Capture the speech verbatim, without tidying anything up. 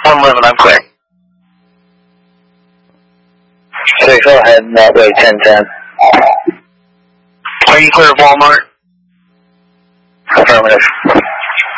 one eleven, I'm clear. Okay, go ahead, and that way, ten ten. Are you clear of Walmart? Affirmative.